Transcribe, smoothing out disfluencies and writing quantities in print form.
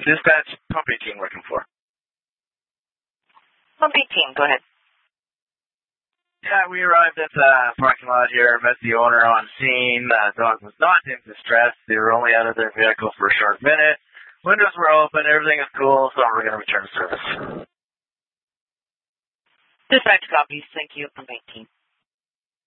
Dispatch, Pump 18 looking for. Pump 18, go ahead. Yeah, we arrived at the parking lot here, met the owner on scene. The dog was not in distress. They were only out of their vehicle for a short minute. Windows were open, everything is cool, so we're going to return to service. Dispatch copies, thank you, Pump 18.